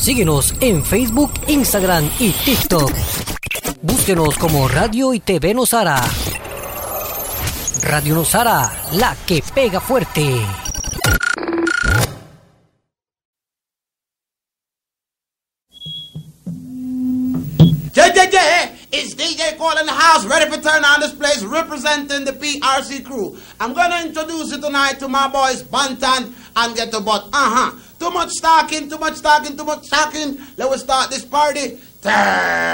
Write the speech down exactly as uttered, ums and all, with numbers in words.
Síguenos en Facebook, Instagram y TikTok. Búsquenos como Radio y T V Nosara. Radio Nosara, la que pega fuerte. Yeah, yeah, yeah. It's D J Cole in the house, ready for turn on this place, representing the P R C crew. I'm gonna introduce you tonight to my boys Bantan and Get to Butt. Uh-huh. Too much talking, too much talking, too much talking. Let us start this party. Turn.